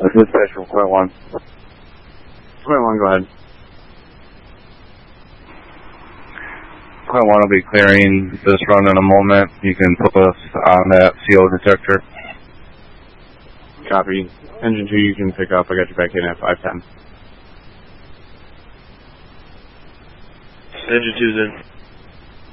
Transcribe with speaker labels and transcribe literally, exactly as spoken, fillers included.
Speaker 1: This is dispatch from Point one.
Speaker 2: Point one, go ahead.
Speaker 1: Point one will be clearing this run in a moment. You can put us on that C O detector.
Speaker 2: Copy. Engine two, you can pick up. I got you back in at five ten.
Speaker 3: Engine two's in.